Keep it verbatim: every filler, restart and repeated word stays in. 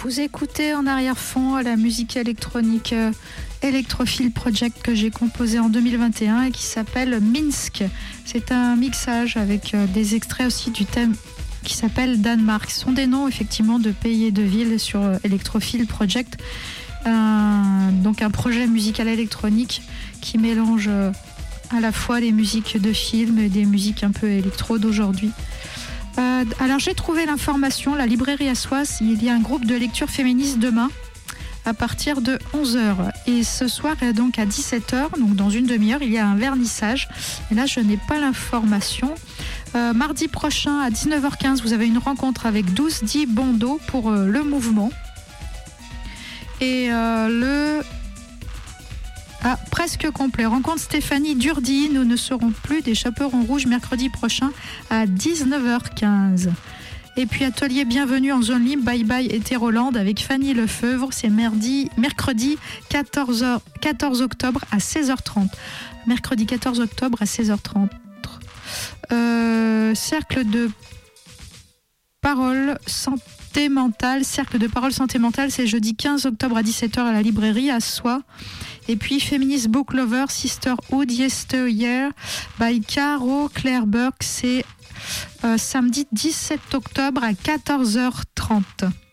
Vous écoutez en arrière-fond la musique électronique euh, Electrophile Project que j'ai composée en deux mille vingt et un et qui s'appelle Minsk. C'est un mixage avec euh, des extraits aussi du thème qui s'appelle Danemark. Ce sont des noms effectivement de pays et de villes sur euh, Electrophile Project. Un, donc un projet musical électronique qui mélange euh, à la fois les musiques de films et des musiques un peu électro d'aujourd'hui. Euh, alors j'ai trouvé l'information, la librairie Assois, il y a un groupe de lecture féministe demain à partir de onze heures. Et ce soir, donc à dix-sept heures, donc dans une demi-heure, il y a un vernissage. Et là, je n'ai pas l'information. Euh, mardi prochain, à dix-neuf heures quinze, vous avez une rencontre avec douze dix Bondo pour euh, le mouvement. Et euh, le... Ah, presque complet. Rencontre Stéphanie Durdi. Nous ne serons plus des chaperons rouges mercredi prochain à dix-neuf heures quinze. Et puis atelier bienvenue en zone libre Bye Bye Hétéroland avec Fanny Lefeuvre. C'est merdi, mercredi quatorze heures, quatorze octobre à seize heures trente. Mercredi quatorze octobre à seize heures trente. Euh, cercle de parole santé mentale. Cercle de parole santé mentale, c'est jeudi quinze octobre à dix-sept heures à la librairie à Soie. Et puis Feminist Book Lover Sisterhood Yesteryear by Caro Claire Burke, c'est euh, samedi dix-sept octobre à quatorze heures trente.